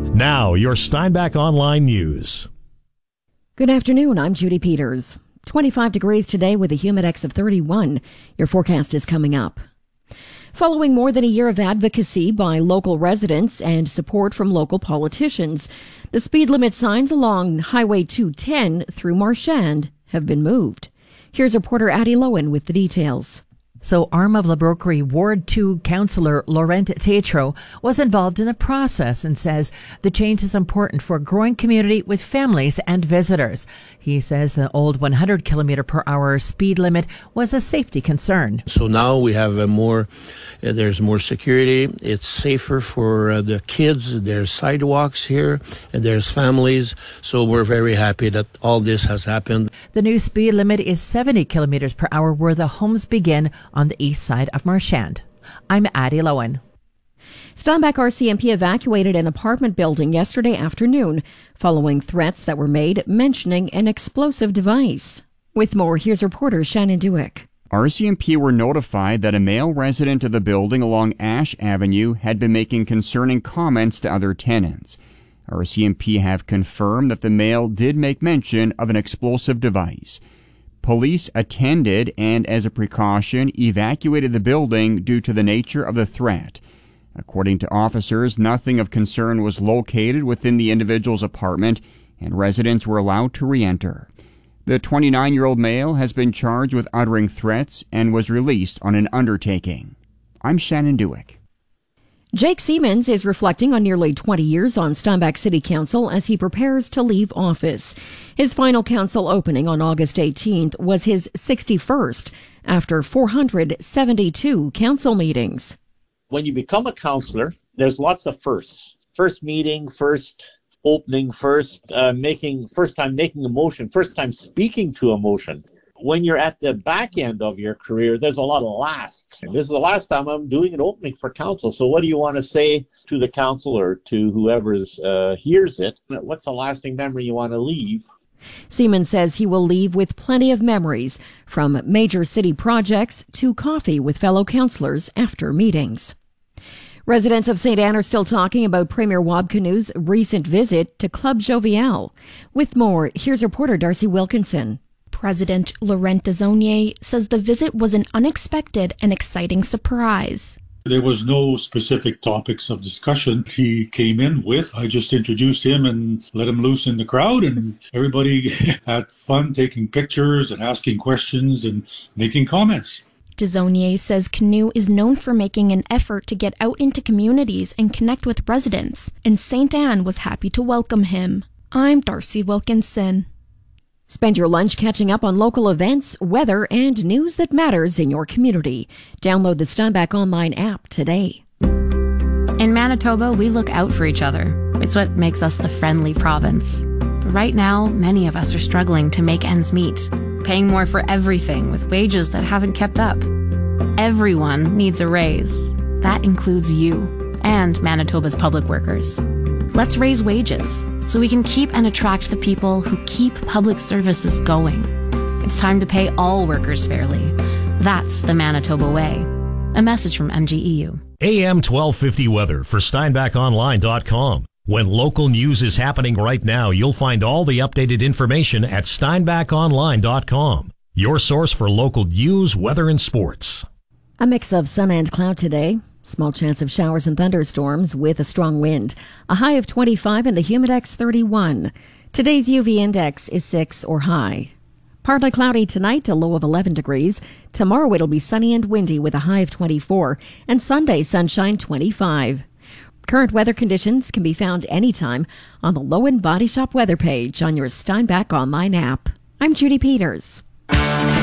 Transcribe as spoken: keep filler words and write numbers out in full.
Now, your Steinbach Online News. Good afternoon, I'm Judy Peters. twenty-five degrees today with a humidex of thirty-one. Your forecast is coming up. Following more than a year of advocacy by local residents and support from local politicians, the speed limit signs along Highway two ten through Marchand have been moved. Here's reporter Addie Lowen with the details. So Armagh-Labrokery Ward two councillor Laurent Tetro was involved in the process and says the change is important for a growing community with families and visitors. He says the old one hundred kilometre per hour speed limit was a safety concern. So now we have a more, uh, there's more security. It's safer for uh, the kids. There's sidewalks here and there's families. So we're very happy that all this has happened. The new speed limit is seventy kilometres per hour where the homes begin on the east side of Marchand. I'm Addie Lowen. Steinbach R C M P evacuated an apartment building yesterday afternoon following threats that were made mentioning an explosive device. With more, here's reporter Shannon Dewick. R C M P were notified that a male resident of the building along Ash Avenue had been making concerning comments to other tenants. R C M P have confirmed that the male did make mention of an explosive device. Police attended and, as a precaution, evacuated the building due to the nature of the threat. According to officers, nothing of concern was located within the individual's apartment, and residents were allowed to re-enter. The twenty-nine-year-old male has been charged with uttering threats and was released on an undertaking. I'm Shannon Dewick. Jake Siemens is reflecting on nearly twenty years on Steinbach City Council as he prepares to leave office. His final council opening on August eighteenth was his sixty-first after four hundred seventy-two council meetings. When you become a councillor, there's lots of firsts. First meeting, first opening, first uh, making, first time making a motion, first time speaking to a motion. When you're at the back end of your career, there's a lot of lasts. And this is the last time I'm doing an opening for council. So what do you want to say to the council or to whoever uh, hears it? What's the lasting memory you want to leave? Siemens says he will leave with plenty of memories, from major city projects to coffee with fellow councillors after meetings. Residents of Saint Anne are still talking about Premier Wabkanu's recent visit to Club Jovial. With more, here's reporter Darcy Wilkinson. President Laurent Desaulniers says the visit was an unexpected and exciting surprise. There was no specific topics of discussion he came in with. I just introduced him and let him loose in the crowd, and everybody had fun taking pictures and asking questions and making comments. Desaulniers says Canoe is known for making an effort to get out into communities and connect with residents, and Saint Anne was happy to welcome him. I'm Darcy Wilkinson. Spend your lunch catching up on local events, weather, and news that matters in your community. Download the Steinbach Online app today. In Manitoba, we look out for each other. It's what makes us the friendly province. But right now, many of us are struggling to make ends meet, paying more for everything with wages that haven't kept up. Everyone needs a raise. That includes you and Manitoba's public workers. Let's raise wages so we can keep and attract the people who keep public services going. It's time to pay all workers fairly. That's the Manitoba way. A message from M G E U. A M twelve fifty weather for Steinbach Online dot com. When local news is happening right now, you'll find all the updated information at Steinbach Online dot com. Your source for local news, weather, and sports. A mix of sun and cloud today. Small chance of showers and thunderstorms with a strong wind. A high of twenty-five and the humidex thirty-one. Today's U V index is six or high. Partly cloudy tonight, a low of eleven degrees. Tomorrow it'll be sunny and windy with a high of twenty-four. And Sunday, sunshine twenty-five. Current weather conditions can be found anytime on the Lowen Body Shop weather page on your Steinbach Online app. I'm Judy Peters.